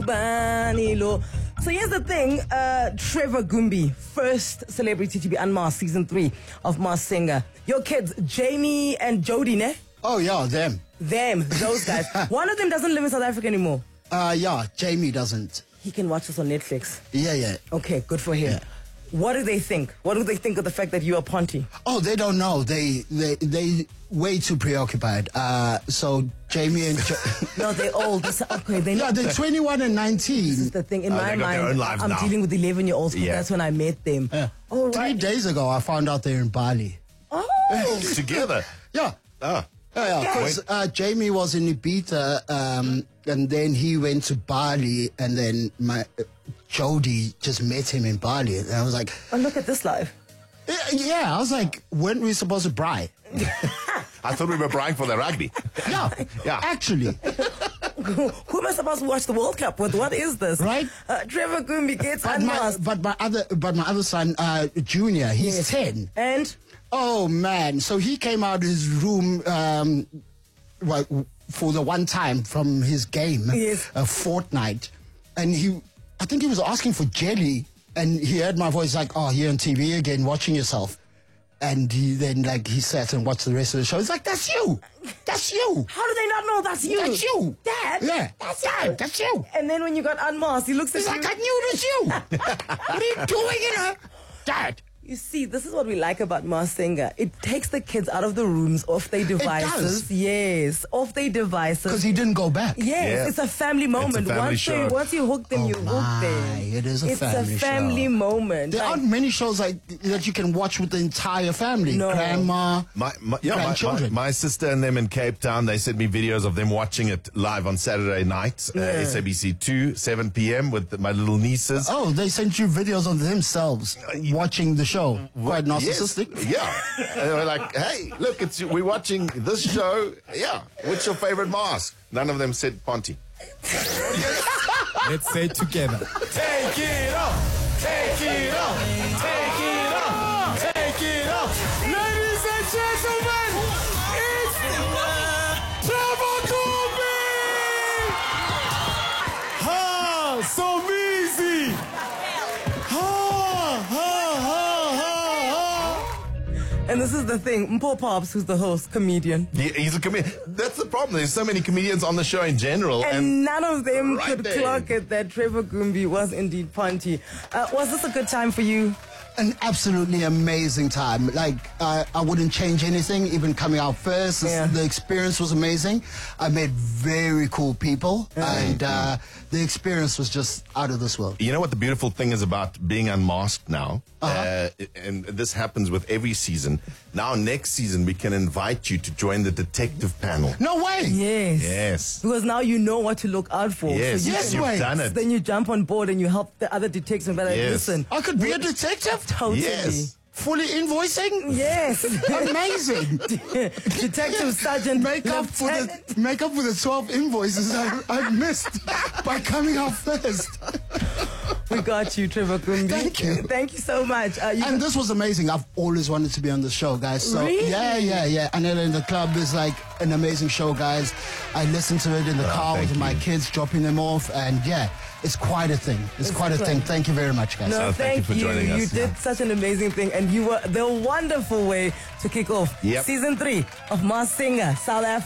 Banilo. So here's the thing, Trevor Gumbi, first celebrity to be unmasked, season 3 of Masked Singer. Your kids, Jamie and Jody, ne? Oh, yeah, them. Those guys. One of them doesn't live in South Africa anymore. Yeah, Jamie doesn't. He can watch this on Netflix. Yeah. Okay, good for him. Yeah. What do they think? What do they think of the fact that you are Ponty? Oh, they don't know. They way too preoccupied. So Jamie and No, they're old. Okay, they're not. yeah, they're 21 and 19. This is the thing. In my they got their own mind, lives I'm now. dealing with 11-year-olds. Yeah. That's when I met them. Yeah. Oh, right. 3 days ago, I found out they're in Bali. Oh. Together. Yeah. Ah. Yeah, because Jamie was in Ibiza, and then he went to Bali, and then my Jody just met him in Bali, and I was like, Oh, look at this life. yeah, I was like, weren't we supposed to bride? I thought we were bribing for the rugby. Yeah, Yeah. actually, Who am I supposed to watch the World Cup with? What is this? Right? Trevor Gumbi gets but unmasked. my other son, Junior, he's Yes. 10. And Oh man! So he came out of his room for the one time from his game, Yes. a fortnight, and I think he was asking for jelly, and he heard my voice like, "Oh, you're on TV again, watching yourself," and he sat and watched the rest of the show. He's like, "That's you, that's you, how do they not know that's you? that's you, Dad? yeah, That's Dad, you. that's you." And then when you got unmasked, he looks at He's you. like, "I knew it was you. What are you doing, Dad?" You see, this is what we like about Masked Singer. It takes the kids out of the rooms, off their devices. does. Yes, off their devices. Because he didn't go back. Yes, Yeah. it's a family moment. family show. Once you hook them, Oh you hook my, them. it is a it's family a family show. moment. There Like, aren't many shows that you can watch with the entire family. No. Grandma, grandchildren. My sister and them in Cape Town, they sent me videos of them watching it live on Saturday night, SABC 2, 7 p.m. with my little nieces. Oh, they sent you videos of themselves watching the show. Quite narcissistic. Yes. Yeah. And they were like, hey, look, we're watching this show. Yeah. What's your favorite mask? None of them said Ponty. Let's say it together. Take it off. Take it off. Take it off. Take it off. Ladies and gentlemen, it's Trevor Gumbi. Ha, so easy. and this is the thing. Mpo Pops, who's the host, comedian. He's a comedian. That's the problem. There's so many comedians on the show in general. And none of them right could there. clock it that Trevor Gumbi was indeed Ponty. Was this a good time for you? An absolutely amazing time. Like, I wouldn't change anything, even coming out first. Yeah. The experience was amazing. I met very cool people, and the experience was just out of this world. You know what the beautiful thing is about being unmasked now? And this happens with every season. Now, next season, we can invite you to join the detective panel. No way! Yes. Yes. Because now you know what to look out for. Yes, So you Yes, you've wait. done it. then you jump on board and you help the other detectives. And be like, Yes. listen. I could be a detective? Totally. Yes. Fully invoicing? Yes. Amazing! Detective Sergeant. Make up for the 12 invoices I've missed by coming out first. We got you, Trevor Gumbi. Thank you. Thank you so much. And this was amazing. I've always wanted to be on the show, guys. So Really? yeah. Anela in the Club is like an amazing show, guys. I listen to it in the car thank with my you. kids, dropping them off, and yeah, it's quite a thing. It's quite a a thing. thing. Thank you very much, guys. No, thank you for joining You us. did such an amazing thing, and you were the wonderful way to kick off Yep. season 3 of Masked Singer South Africa.